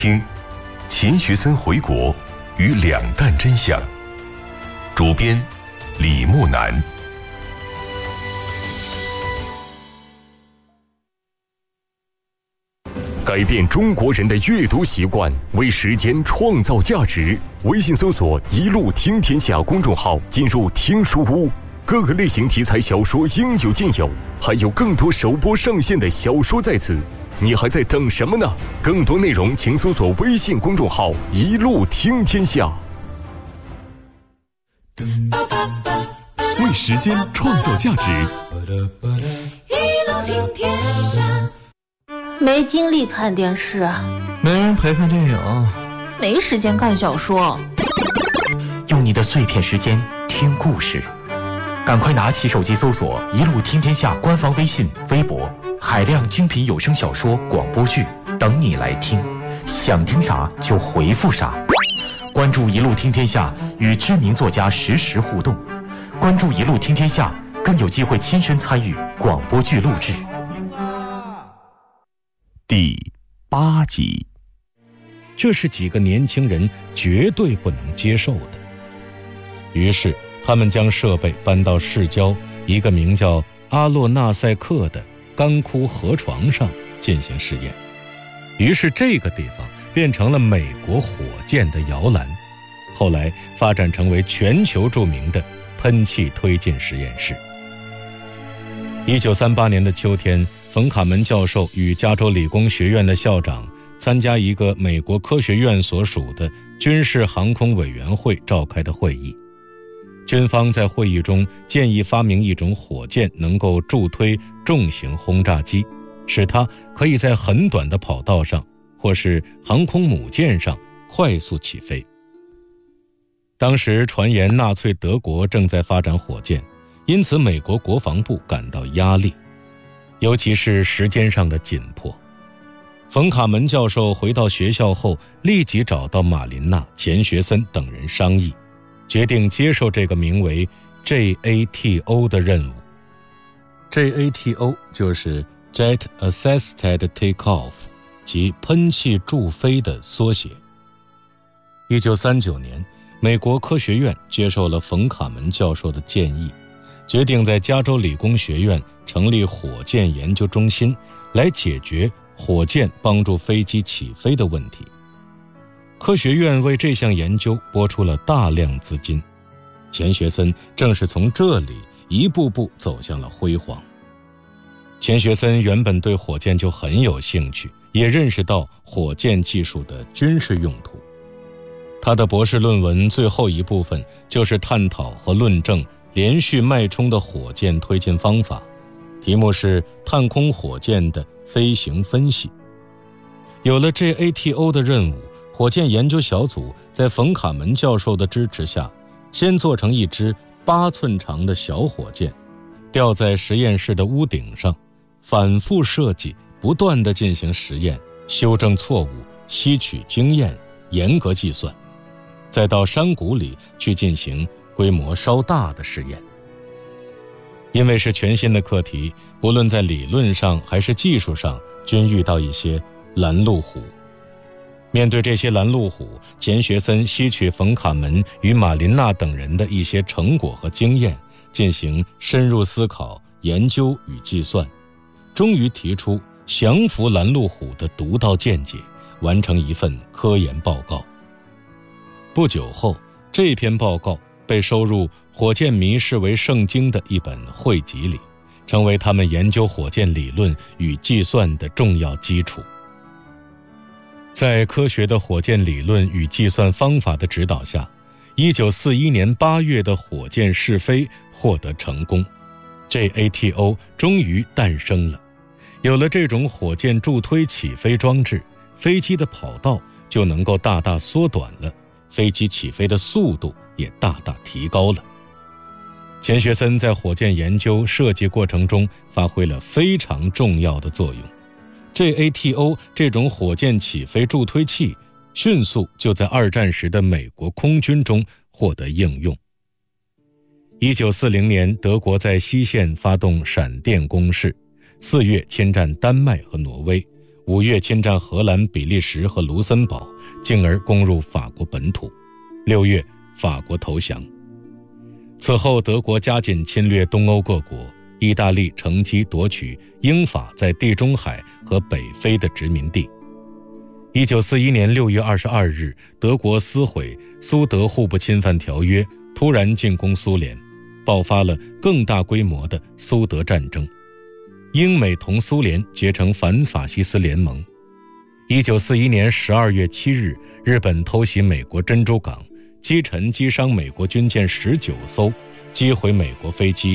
听钱学森回国与两弹真相，主编李木南。改变中国人的阅读习惯，为时间创造价值。微信搜索“一路听天下”公众号，进入听书屋，各个类型题材小说应有尽有，还有更多首播上线的小说在此。你还在等什么呢？更多内容请搜索微信公众号“一路听天下”。为时间创造价值， 一路听天下。 没精力看电视， 没人陪看电影， 没时间看小说。 用你的碎片时间听故事，赶快拿起手机搜索“一路听天下”官方微信、微博，海量精品有声小说、广播剧等你来听，想听啥就回复啥。关注“一路听天下”，与知名作家实时互动。关注“一路听天下”，更有机会亲身参与广播剧录制。 第8集， 这是几个年轻人绝对不能接受的。于是他们将设备搬到市郊一个名叫阿洛纳塞克的干枯河床上进行试验。于是这个地方变成了美国火箭的摇篮，后来发展成为全球著名的喷气推进实验室。1938年的秋天，冯卡门教授与加州理工学院的校长参加一个美国科学院所属的军事航空委员会召开的会议。军方在会议中建议发明一种火箭能够助推重型轰炸机，使它可以在很短的跑道上或是航空母舰上快速起飞。当时传言纳粹德国正在发展火箭，因此美国国防部感到压力，尤其是时间上的紧迫。冯卡门教授回到学校后，立即找到马琳娜、钱学森等人商议，决定接受这个名为 JATO 的任务。 JATO 就是 Jet Assisted Takeoff， 即喷气助飞的缩写。1939年，美国科学院接受了冯卡门教授的建议，决定在加州理工学院成立火箭研究中心，来解决火箭帮助飞机起飞的问题。科学院为这项研究拨出了大量资金，钱学森正是从这里一步步走向了辉煌。钱学森原本对火箭就很有兴趣，也认识到火箭技术的军事用途。他的博士论文最后一部分就是探讨和论证连续脉冲的火箭推进方法，题目是探空火箭的飞行分析。有了 JATO 的任务，火箭研究小组在冯卡门教授的支持下，先做成一支8寸长的小火箭，吊在实验室的屋顶上，反复设计，不断地进行实验，修正错误，吸取经验，严格计算，再到山谷里去进行规模稍大的试验。因为是全新的课题，不论在理论上还是技术上，均遇到一些拦路虎。面对这些拦路虎，钱学森吸取冯卡门与马琳娜等人的一些成果和经验，进行深入思考、研究与计算，终于提出降服拦路虎的独到见解，完成一份科研报告。不久后，这篇报告被收入火箭迷视为圣经的一本汇集里，成为他们研究火箭理论与计算的重要基础。在科学的火箭理论与计算方法的指导下，1941年8月的火箭试飞获得成功， JATO 终于诞生了。有了这种火箭助推起飞装置，飞机的跑道就能够大大缩短了，飞机起飞的速度也大大提高了。钱学森在火箭研究设计过程中发挥了非常重要的作用， JATO 这种火箭起飞助推器迅速就在二战时的美国空军中获得应用。1940年，德国在西线发动闪电攻势，4月侵占丹麦和挪威 5月侵占荷兰、比利时和卢森堡，进而攻入法国本土。6月，法国投降。此后，德国加紧侵略东欧各国，意大利乘机夺取英法在地中海和北非的殖民地。1941年6月22日，德国撕毁苏德互不侵犯条约，突然进攻苏联，爆发了更大规模的苏德战争。英美同苏联结成反法西斯联盟。1941年12月7日，日本偷袭美国珍珠港，击沉击伤美国军舰19艘，击毁美国飞机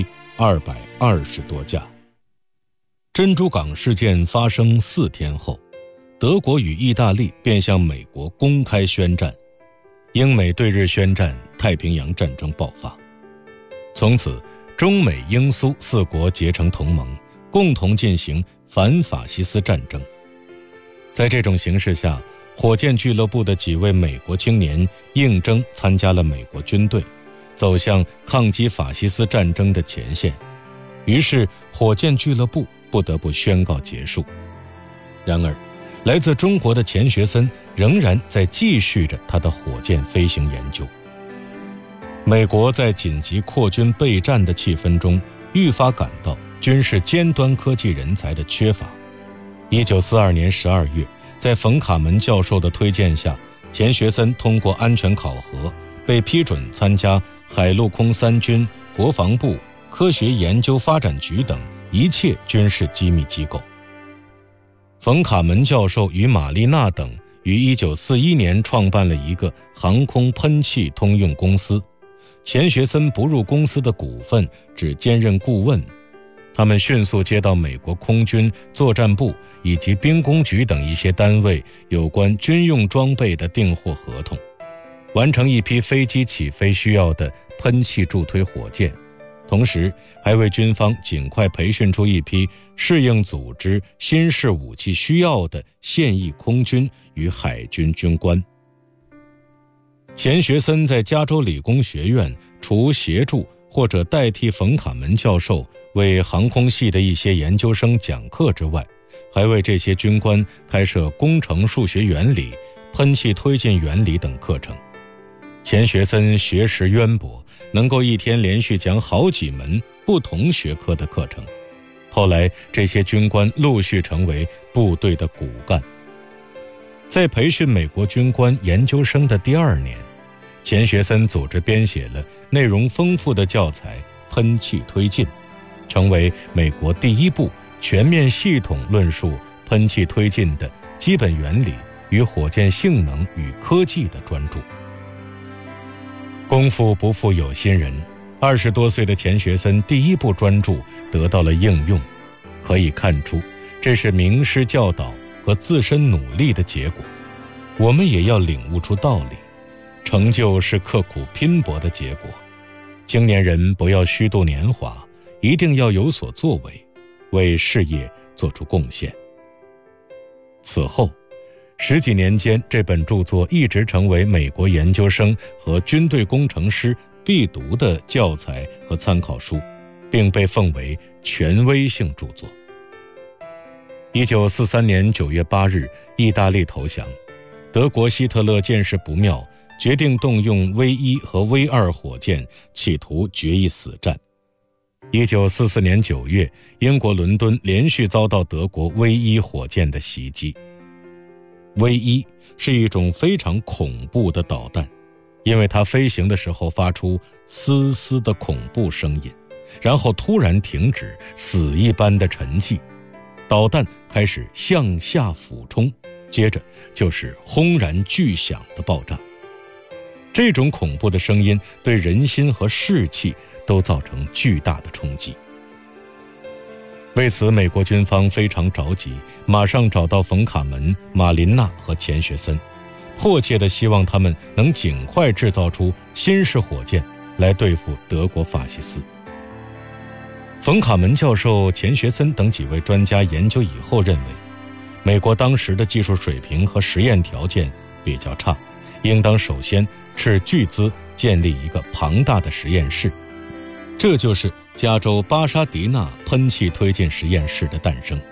220多架。珍珠港事件发生4天后，德国与意大利便向美国公开宣战，英美对日宣战，太平洋战争爆发。从此，中美英苏4国结成同盟，共同进行反法西斯战争。在这种形势下，火箭俱乐部的几位美国青年应征参加了美国军队，走向抗击法西斯战争的前线。于是，火箭俱乐部不得不宣告结束。然而，来自中国的钱学森仍然在继续着他的火箭飞行研究。美国在紧急扩军备战的气氛中，愈发感到军事尖端科技人才的缺乏。1942年12月，在冯卡门教授的推荐下，钱学森通过安全考核，被批准参加海陆空三军、国防部、科学研究发展局等一切军事机密机构。冯卡门教授与玛丽娜等于1941年创办了一个航空喷气通用公司，钱学森不入公司的股份，只兼任顾问。他们迅速接到美国空军作战部以及兵工局等一些单位有关军用装备的订货合同，完成一批飞机起飞需要的喷气助推火箭，同时还为军方尽快培训出一批适应组织新式武器需要的现役空军与海军军官。钱学森在加州理工学院除协助或者代替冯卡门教授为航空系的一些研究生讲课之外，还为这些军官开设工程数学原理、喷气推进原理等课程。钱学森学识渊博，能够一天连续讲好几门不同学科的课程。后来，这些军官陆续成为部队的骨干。在培训美国军官研究生的第2年，钱学森组织编写了内容丰富的教材《喷气推进》，成为美国第一部全面系统论述喷气推进的基本原理与火箭性能与科技的专著。功夫不负有心人，20多岁的钱学森第一部专著得到了应用，可以看出这是名师教导和自身努力的结果。我们也要领悟出道理，成就是刻苦拼搏的结果。青年人不要虚度年华，一定要有所作为，为事业做出贡献。此后10几年间，这本著作一直成为美国研究生和军队工程师必读的教材和参考书，并被奉为权威性著作。1943年9月8日，意大利投降，德国希特勒见势不妙，决定动用V1和V2火箭，企图决一死战。1944年9月，英国伦敦连续遭到德国V1火箭的袭击。V1是一种非常恐怖的导弹，因为它飞行的时候发出嘶嘶的恐怖声音，然后突然停止，死一般的沉寂，导弹开始向下俯冲，接着就是轰然巨响的爆炸。这种恐怖的声音对人心和士气都造成巨大的冲击。为此，美国军方非常着急，马上找到冯卡门、马琳娜和钱学森，迫切地希望他们能尽快制造出新式火箭来对付德国法西斯。冯卡门教授、钱学森等几位专家研究以后认为，美国当时的技术水平和实验条件比较差，应当首先斥巨资建立一个庞大的实验室，这就是加州巴沙迪纳喷气推进实验室的诞生。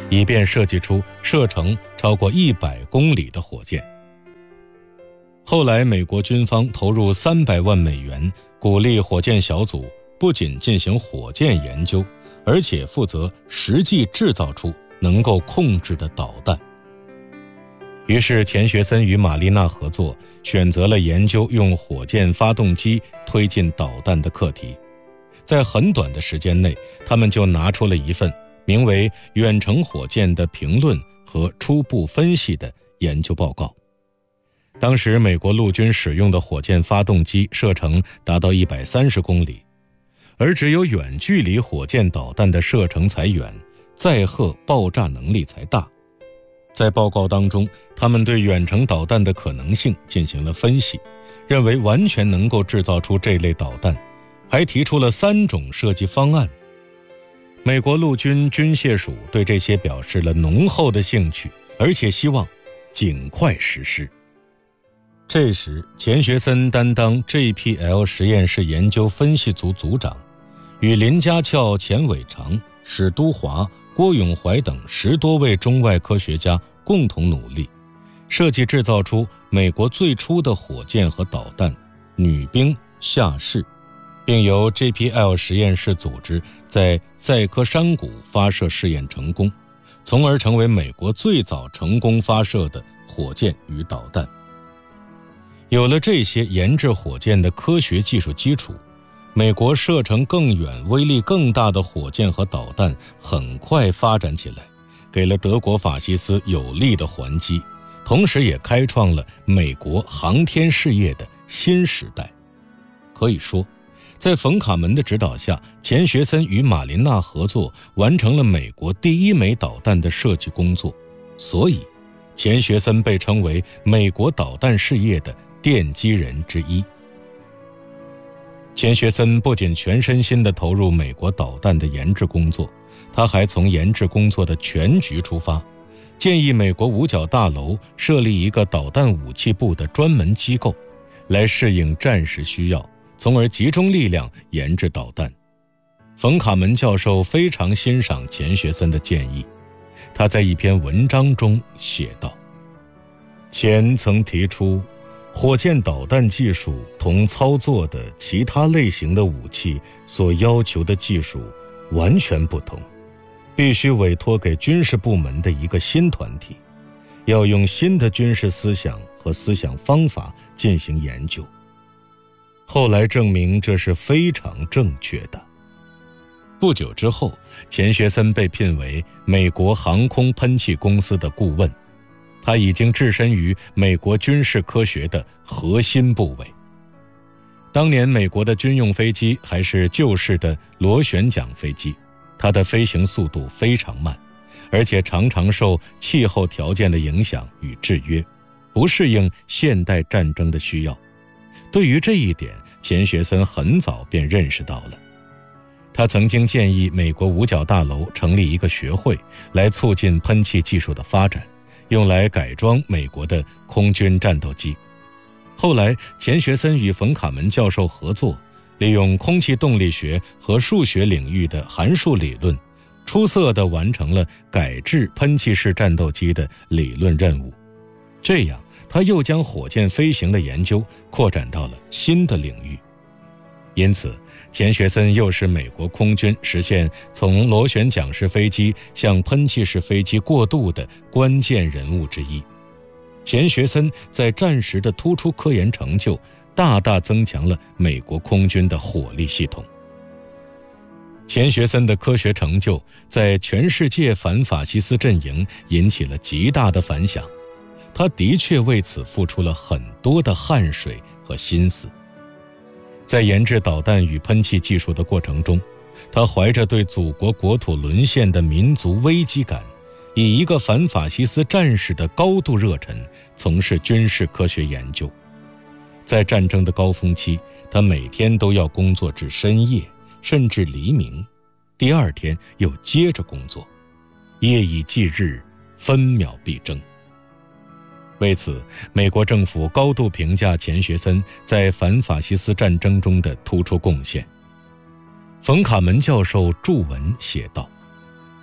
以便设计出射程超过100公里的火箭。后来美国军方投入300万美元，鼓励火箭小组不仅进行火箭研究，而且负责实际制造出能够控制的导弹。于是钱学森与玛丽娜合作，选择了研究用火箭发动机推进导弹的课题。在很短的时间内，他们就拿出了一份名为《远程火箭的评论和初步分析》的研究报告。当时美国陆军使用的火箭发动机射程达到130公里，而只有远距离火箭导弹的射程才远，载荷爆炸能力才大。在报告当中，他们对远程导弹的可能性进行了分析，认为完全能够制造出这类导弹，还提出了3种设计方案。美国陆军军械署对这些表示了浓厚的兴趣，而且希望尽快实施。这时钱学森担当 JPL 实验室研究分析组组长，与林家翘、钱伟长、史都华、郭永怀等10多位中外科学家共同努力，设计制造出美国最初的火箭和导弹女兵下士，并由 JPL 实验室组织在塞科山谷发射试验成功，从而成为美国最早成功发射的火箭与导弹。有了这些研制火箭的科学技术基础，美国射程更远、威力更大的火箭和导弹很快发展起来，给了德国法西斯有力的还击，同时也开创了美国航天事业的新时代。可以说，在冯卡门的指导下，钱学森与马琳娜合作，完成了美国第1枚导弹的设计工作，所以钱学森被称为美国导弹事业的奠基人之一。钱学森不仅全身心地投入美国导弹的研制工作，他还从研制工作的全局出发，建议美国五角大楼设立一个导弹武器部的专门机构，来适应战时需要，从而集中力量研制导弹。冯卡门教授非常欣赏钱学森的建议，他在一篇文章中写道：钱曾提出，火箭导弹技术同操作的其他类型的武器所要求的技术完全不同，必须委托给军事部门的一个新团体，要用新的军事思想和思想方法进行研究。后来证明这是非常正确的。不久之后，钱学森被聘为美国航空喷气公司的顾问，他已经置身于美国军事科学的核心部位。当年美国的军用飞机还是旧式的螺旋桨飞机，它的飞行速度非常慢，而且常常受气候条件的影响与制约，不适应现代战争的需要。对于这一点，钱学森很早便认识到了。他曾经建议美国五角大楼成立一个学会，来促进喷气技术的发展，用来改装美国的空军战斗机。后来钱学森与冯卡门教授合作，利用空气动力学和数学领域的函数理论，出色地完成了改制喷气式战斗机的理论任务。这样他又将火箭飞行的研究扩展到了新的领域。因此钱学森又是美国空军实现从螺旋桨式飞机向喷气式飞机过渡的关键人物之一。钱学森在战时的突出科研成就，大大增强了美国空军的火力系统。钱学森的科学成就在全世界反法西斯阵营引起了极大的反响，他的确为此付出了很多的汗水和心思。在研制导弹与喷气技术的过程中，他怀着对祖国国土沦陷的民族危机感，以一个反法西斯战士的高度热忱从事军事科学研究。在战争的高峰期，他每天都要工作至深夜，甚至黎明，第二天又接着工作，夜以继日，分秒必争。为此，美国政府高度评价钱学森在反法西斯战争中的突出贡献。冯卡门教授著文写道：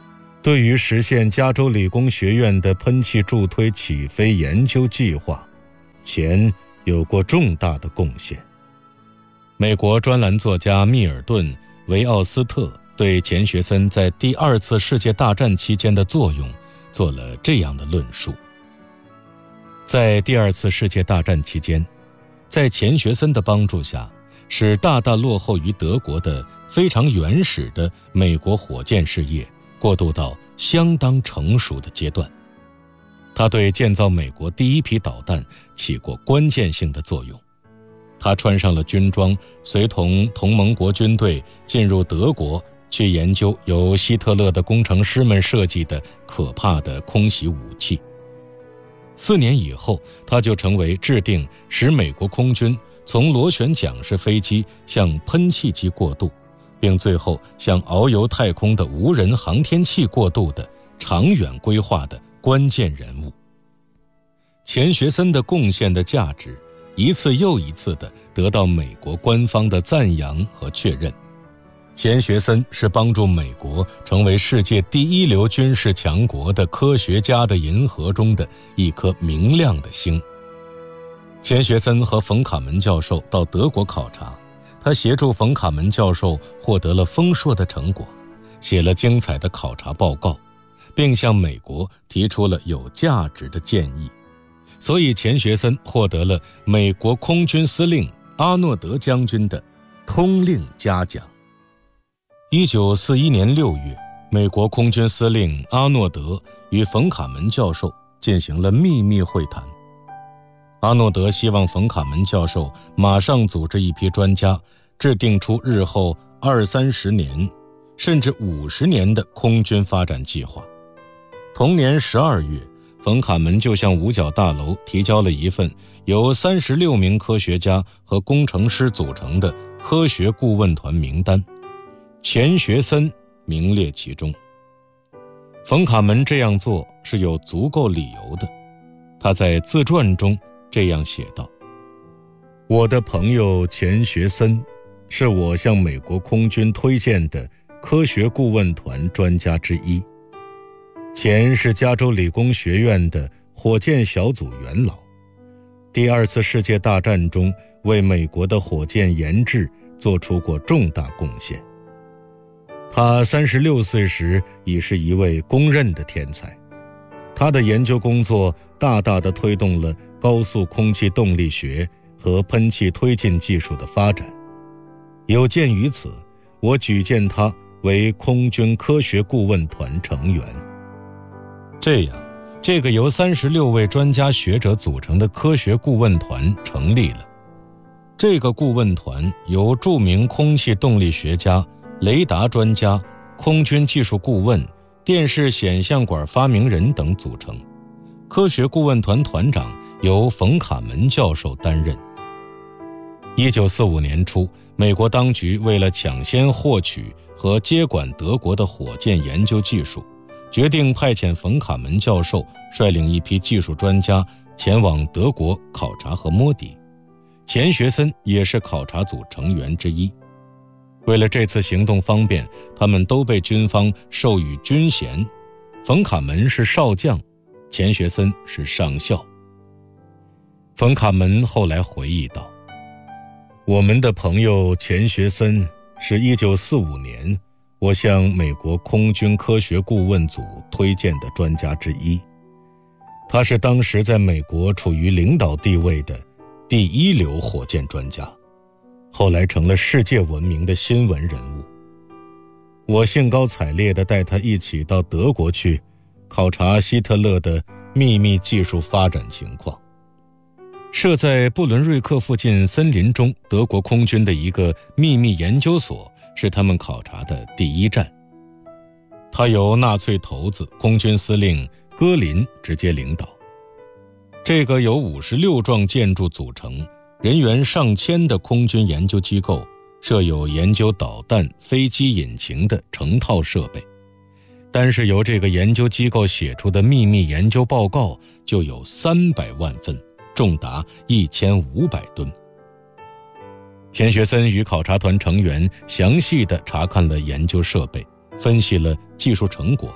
对于实现加州理工学院的喷气助推起飞研究计划，钱有过重大的贡献。美国专栏作家密尔顿·维奥斯特对钱学森在第二次世界大战期间的作用做了这样的论述。在第二次世界大战期间，在钱学森的帮助下，使大大落后于德国的非常原始的美国火箭事业过渡到相当成熟的阶段。他对建造美国第一批导弹起过关键性的作用。他穿上了军装，随同同盟国军队进入德国，去研究由希特勒的工程师们设计的可怕的空袭武器。4年以后，他就成为制定使美国空军从螺旋桨式飞机向喷气机过渡，并最后向遨游太空的无人航天器过渡的长远规划的关键人物。钱学森的贡献的价值一次又一次地得到美国官方的赞扬和确认。钱学森是帮助美国成为世界第一流军事强国的科学家的银河中的一颗明亮的星。钱学森和冯卡门教授到德国考察，他协助冯卡门教授获得了丰硕的成果，写了精彩的考察报告，并向美国提出了有价值的建议。所以钱学森获得了美国空军司令阿诺德将军的通令嘉奖。1941年6月，美国空军司令阿诺德与冯卡门教授进行了秘密会谈。阿诺德希望冯卡门教授马上组织一批专家，制定出日后20-30年甚至50年的空军发展计划。同年12月，冯卡门就向五角大楼提交了一份由36名科学家和工程师组成的科学顾问团名单，钱学森名列其中。冯卡门这样做是有足够理由的，他在自传中这样写道：我的朋友钱学森是我向美国空军推荐的科学顾问团专家之一。钱是加州理工学院的火箭小组元老，第二次世界大战中为美国的火箭研制做出过重大贡献。他36岁时已是一位公认的天才，他的研究工作大大地推动了高速空气动力学和喷气推进技术的发展。有鉴于此，我举荐他为空军科学顾问团成员。这样，这个由36位专家学者组成的科学顾问团成立了。这个顾问团由著名空气动力学家、雷达专家、空军技术顾问、电视显像管发明人等组成。科学顾问团团长由冯卡门教授担任。1945年初，美国当局为了抢先获取和接管德国的火箭研究技术，决定派遣冯卡门教授率领一批技术专家前往德国考察和摸底。钱学森也是考察组成员之一。为了这次行动方便，他们都被军方授予军衔，冯卡门是少将，钱学森是上校。冯卡门后来回忆道：我们的朋友钱学森是1945年我向美国空军科学顾问组推荐的专家之一，他是当时在美国处于领导地位的第一流火箭专家，后来成了世界闻名的新闻人物。我兴高采烈地带他一起到德国去考察希特勒的秘密技术发展情况。设在布伦瑞克附近森林中德国空军的一个秘密研究所是他们考察的第一站。它由纳粹头子空军司令戈林直接领导。这个由56幢建筑组成、人员上千的空军研究机构，设有研究导弹、飞机引擎的成套设备。但是由这个研究机构写出的秘密研究报告就有300万份，重达1500吨。钱学森与考察团成员详细地查看了研究设备，分析了技术成果，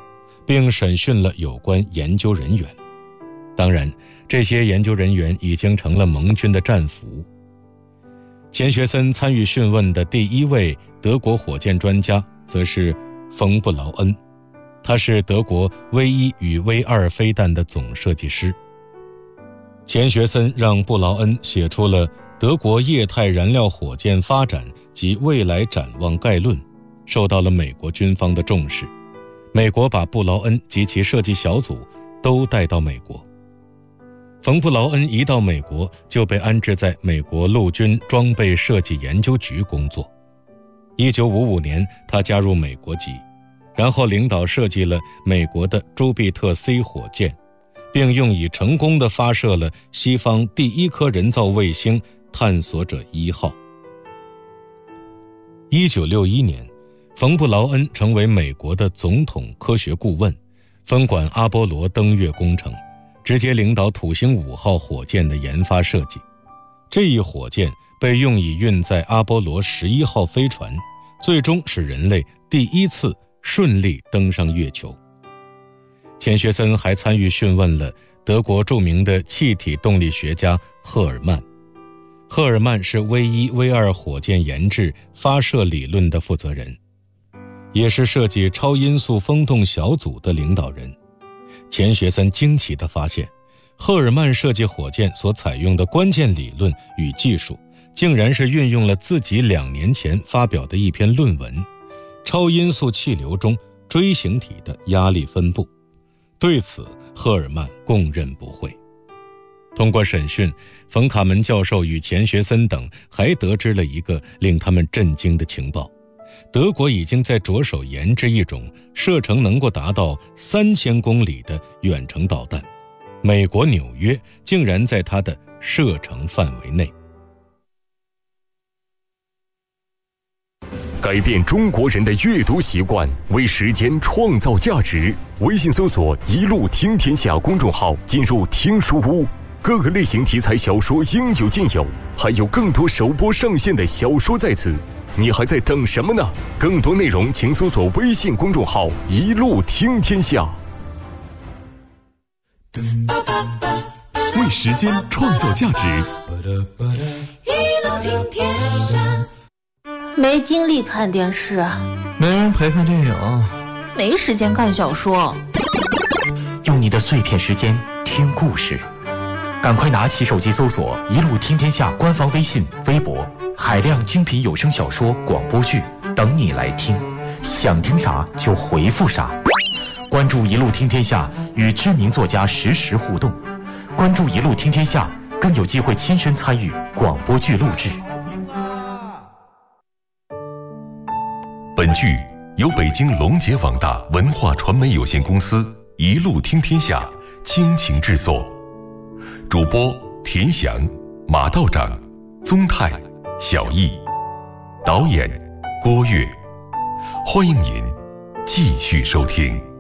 并审讯了有关研究人员。当然，这些研究人员已经成了盟军的战俘。钱学森参与讯问的第一位德国火箭专家则是冯布劳恩，他是德国 V1 与 V2 飞弹的总设计师。钱学森让布劳恩写出了德国液态燃料火箭发展及未来展望概论，受到了美国军方的重视。美国把布劳恩及其设计小组都带到美国。冯布劳恩一到美国就被安置在美国陆军装备设计研究局工作。1955年，他加入美国籍，然后领导设计了美国的朱庇特 C 火箭，并用以成功地发射了西方第一颗人造卫星探索者1号。1961年，冯布劳恩成为美国的总统科学顾问，分管阿波罗登月工程，直接领导土星5号火箭的研发设计。这一火箭被用以运载阿波罗11号飞船，最终使人类第一次顺利登上月球。钱学森还参与讯问了德国著名的气体动力学家赫尔曼。赫尔曼是 V1、V2 火箭研制发射理论的负责人，也是设计超音速风洞小组的领导人。钱学森惊奇地发现，赫尔曼设计火箭所采用的关键理论与技术，竟然是运用了自己2年前发表的一篇论文《超音速气流中锥形体的压力分布》。对此，赫尔曼供认不讳。通过审讯，冯卡门教授与钱学森等还得知了一个令他们震惊的情报：德国已经在着手研制一种射程能够达到3000公里的远程导弹，美国纽约竟然在它的射程范围内。 改变中国人的阅读习惯，为时间创造价值。微信搜索“一路听天下”公众号，进入听书屋，各个类型题材小说应有尽有，还有更多首播上线的小说在此。你还在等什么呢？更多内容请搜索微信公众号“一路听天下”。为时间创造价值， 一路听天下。 没精力看电视， 没人陪看电影， 没时间看小说。 用你的碎片时间听故事，赶快拿起手机搜索“一路听天下”官方微信、微博，海量精品有声小说、广播剧等你来听，想听啥就回复啥。关注“一路听天下”，与知名作家实时互动。关注“一路听天下”，更有机会亲身参与广播剧录制。 本剧由北京龙杰网大文化传媒有限公司一路听天下倾情制作，主播田翔、马道长、宗泰、小易，导演郭跃。欢迎您继续收听。